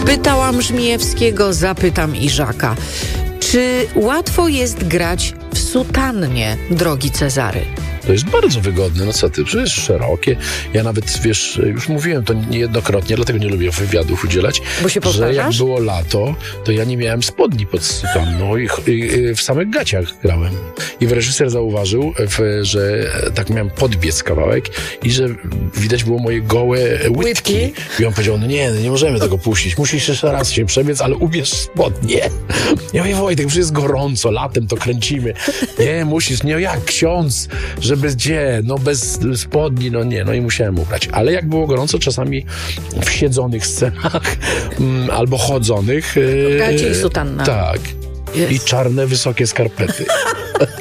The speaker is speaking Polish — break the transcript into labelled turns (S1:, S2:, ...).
S1: Pytałam Żmijewskiego, zapytam Iżaka. Czy łatwo jest grać w sutannie, drogi Cezary?
S2: To jest bardzo wygodne, no co ty, przecież szerokie. Ja nawet, wiesz, już mówiłem to niejednokrotnie, dlatego nie lubię wywiadów udzielać,
S1: Bo się
S2: że jak
S1: powtarzasz?
S2: było lato, to ja nie miałem spodni pod sutanną i w samych gaciach grałem. I reżyser zauważył, że tak miałem podbiec kawałek i że widać było moje gołe łydki. I on powiedział, no nie możemy tego puścić, musisz jeszcze raz się przebiec, ale ubierz spodnie. Ja mówię, Wojtek, przecież jest gorąco, latem to kręcimy. Nie, musisz, nie, jak ksiądz, że bez spodni, no nie, no i musiałem ubrać. Ale jak było gorąco, czasami w siedzonych scenach albo chodzonych.
S1: Gacie i sutanna.
S2: Tak.
S1: Jest.
S2: I czarne, wysokie skarpety.